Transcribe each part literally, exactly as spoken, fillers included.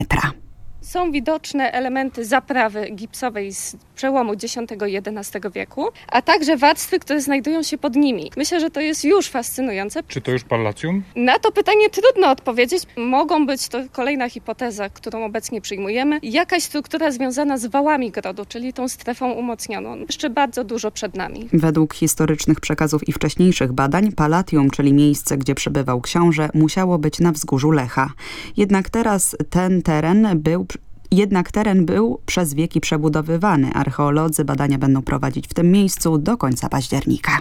metra. Są widoczne elementy zaprawy gipsowej z przełomu dziesiątego i jedenastego wieku, a także warstwy, które znajdują się pod nimi. Myślę, że to jest już fascynujące. Czy to już palladium? Na to pytanie trudno odpowiedzieć. Mogą być, to kolejna hipoteza, którą obecnie przyjmujemy, jakaś struktura związana z wałami grodu, czyli tą strefą umocnioną. Jeszcze bardzo dużo przed nami. Według historycznych przekazów i wcześniejszych badań, Palatium, czyli miejsce, gdzie przebywał książę, musiało być na wzgórzu Lecha. Jednak teraz ten teren był Jednak teren był przez wieki przebudowywany. Archeolodzy badania będą prowadzić w tym miejscu do końca października.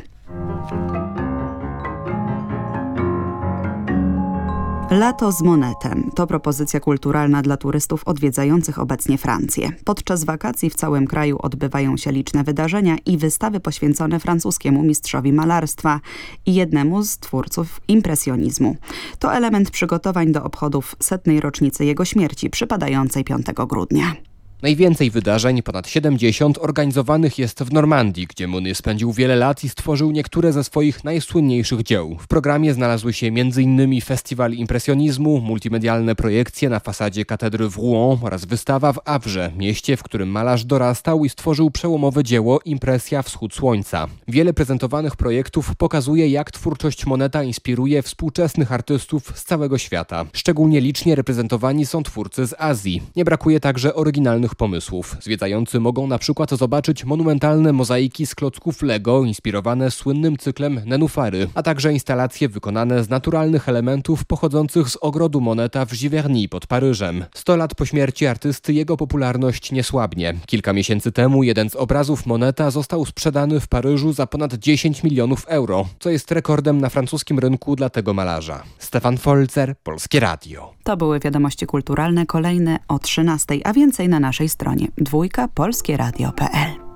Lato z monetem to propozycja kulturalna dla turystów odwiedzających obecnie Francję. Podczas wakacji w całym kraju odbywają się liczne wydarzenia i wystawy poświęcone francuskiemu mistrzowi malarstwa i jednemu z twórców impresjonizmu. To element przygotowań do obchodów setnej rocznicy jego śmierci, przypadającej piątego grudnia. Najwięcej wydarzeń, ponad siedemdziesiąt, organizowanych jest w Normandii, gdzie Monet spędził wiele lat i stworzył niektóre ze swoich najsłynniejszych dzieł. W programie znalazły się między innymi festiwal impresjonizmu, multimedialne projekcje na fasadzie katedry w Rouen oraz wystawa w Havrze, mieście, w którym malarz dorastał i stworzył przełomowe dzieło Impresja Wschód Słońca. Wiele prezentowanych projektów pokazuje, jak twórczość Moneta inspiruje współczesnych artystów z całego świata. Szczególnie licznie reprezentowani są twórcy z Azji. Nie brakuje także oryginalnych pomysłów. Zwiedzający mogą na przykład zobaczyć monumentalne mozaiki z klocków Lego inspirowane słynnym cyklem Nenufary, a także instalacje wykonane z naturalnych elementów pochodzących z ogrodu Moneta w Giverny pod Paryżem. Sto lat po śmierci artysty jego popularność nie słabnie. Kilka miesięcy temu jeden z obrazów Moneta został sprzedany w Paryżu za ponad dziesięć milionów euro, co jest rekordem na francuskim rynku dla tego malarza. Stefan Folzer, Polskie Radio. To były wiadomości kulturalne, kolejne o trzynastej, a więcej na naszej stronie dwójka polskieradio kropka p l.